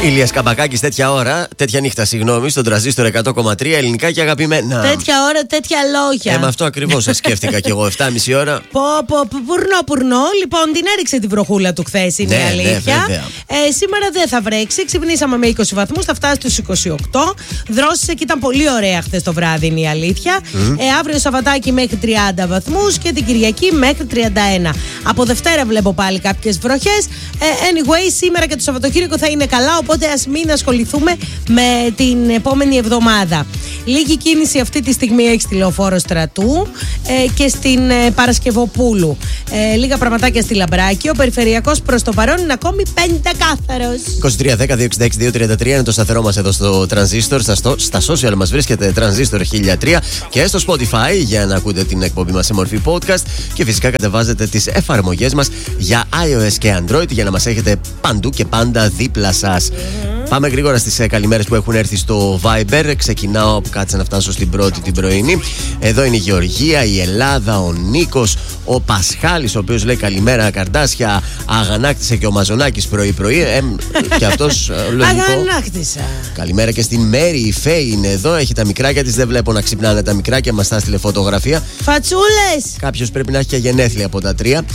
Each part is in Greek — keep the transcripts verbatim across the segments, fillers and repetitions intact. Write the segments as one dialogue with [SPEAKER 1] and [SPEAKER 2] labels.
[SPEAKER 1] Ηλίας Καμπακάκης, τέτοια ώρα, τέτοια νύχτα, συγγνώμη, στον Τρανζίστορ εκατό κόμμα τρία, ελληνικά και αγαπημένα.
[SPEAKER 2] Τέτοια ώρα, τέτοια λόγια.
[SPEAKER 1] Ε, με αυτό ακριβώς σας σκέφτηκα κι εγώ, εφτά και μισή ώρα.
[SPEAKER 2] Πω, πω, πουρνό, πουρνό. Λοιπόν, την έριξε την βροχούλα του χθες, είναι
[SPEAKER 1] ναι,
[SPEAKER 2] η αλήθεια.
[SPEAKER 1] Ναι,
[SPEAKER 2] ε, σήμερα δεν θα βρέξει. Ξυπνήσαμε με είκοσι βαθμούς, θα φτάσει στους είκοσι οκτώ. Δρόσησε και ήταν πολύ ωραία χθες το βράδυ, είναι η αλήθεια. Mm. Ε, αύριο Σαββατάκι μέχρι τριάντα βαθμούς και την Κυριακή μέχρι τριάντα ένα. Από Δευτέρα βλέπω πάλι κάποιες βροχές. Ε, anyway, σήμερα και το Σαββατοκύριακο θα είναι καλά, οπότε ας μην ασχοληθούμε με την επόμενη εβδομάδα. Λίγη κίνηση αυτή τη στιγμή έχει στη Λεωφόρο Στρατού ε, και στην ε, Παρασκευοπούλου. Ε, λίγα πραγματάκια στη Λαμπράκη. Ο περιφερειακός προς το παρόν είναι ακόμη πεντακάθαρος.
[SPEAKER 1] είκοσι τρία δέκα δύο εξήντα έξι δύο τριάντα τρία είναι το σταθερό μας εδώ στο Transistor. Στα, στο, στα social μας βρίσκεται Transistor χίλια τρία και στο Spotify για να ακούτε την εκπομπή μας σε μορφή podcast. Και φυσικά κατεβάζετε τις εφαρμογές μας για iOS και Android για να μας έχετε παντού και πάντα δίπλα σας. Mm-hmm. Πάμε γρήγορα στις ε, καλημέρες που έχουν έρθει στο Viber. Ξεκινάω, κάτσε να φτάσω στην πρώτη την πρωινή. Εδώ είναι η Γεωργία, η Ελλάδα, ο Νίκος, ο Πασχάλης, ο οποίος λέει καλημέρα Καρτάσια. Αγανάκτησε και ο Μαζονάκης πρωί-πρωί. Ε, και αυτός λογικό.
[SPEAKER 2] Αγανάκτησα.
[SPEAKER 1] Καλημέρα και στην Μέρη, η Φέη είναι εδώ. Έχει τα μικράκια της, δεν βλέπω να ξυπνάνε τα μικράκια. Μας τα έστειλε φωτογραφία.
[SPEAKER 2] Φατσούλες!
[SPEAKER 1] Κάποιος πρέπει να έχει και γενέθλια από τα τρία.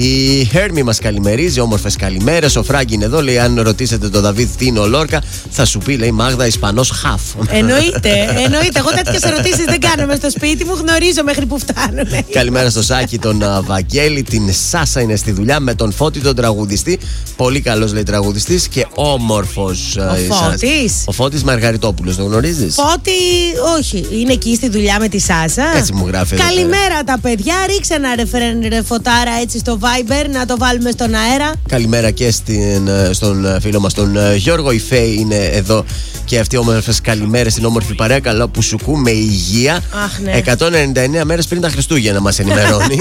[SPEAKER 1] Η Χέρμη μας καλημερίζει, όμορφες καλημέρες. Ο Φράγκη είναι εδώ, λέει: αν ρωτήσετε τον Δαβίδ τι είναι ο Λόρκα, θα σου πει, λέει, Μάγδα, Ισπανός χαφ.
[SPEAKER 2] Εννοείται, εννοείται. Εγώ τέτοιες ερωτήσεις δεν κάνω μες στο σπίτι μου, γνωρίζω μέχρι που φτάνουν.
[SPEAKER 1] Καλημέρα στο Σάκη, τον uh, Βαγγέλη. Την Σάσα είναι στη δουλειά με τον Φώτη, τον τραγουδιστή. Πολύ καλός, λέει, τραγουδιστής και όμορφος.
[SPEAKER 2] Ο uh, Φώτης.
[SPEAKER 1] Ο Φώτης Μαργαριτόπουλος, τον γνωρίζεις?
[SPEAKER 2] Φώτη, όχι. Είναι εκεί στη δουλειά με τη Σάσα.
[SPEAKER 1] Έτσι μου γράφει.
[SPEAKER 2] Καλημέρα τα παιδιά. Ρίξε ένα ρεφρέν ρε φωτάρα έτσι στο Viber να το βάλουμε στον αέρα.
[SPEAKER 1] Καλημέρα και στην, στον φίλο μας τον Γιώργο. Η Φέη είναι εδώ και αυτή όμορφες καλημέρες στην όμορφη παρέα. Καλά που σου με υγεία.
[SPEAKER 2] Αχ, ναι.
[SPEAKER 1] εκατόν ενενήντα εννέα μέρες πριν τα Χριστούγεννα μας ενημερώνει.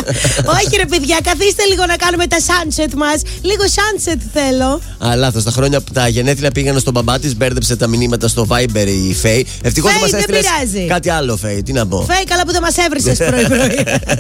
[SPEAKER 2] Όχι ρε παιδιά, καθίστε λίγο να κάνουμε τα sunset μας. Λίγο sunset θέλω.
[SPEAKER 1] Α, λάθος. Τα χρόνια που τα γενέθλια πήγαν στον μπαμπά της, μπέρδεψε τα μηνύματα στο Viber η Φέη. Ευτυχώς μας έστειλες κάτι άλλο, Φέη. Τι να πω.
[SPEAKER 2] Φέη, καλά που δεν μας έβρισες πρωί-πρωί.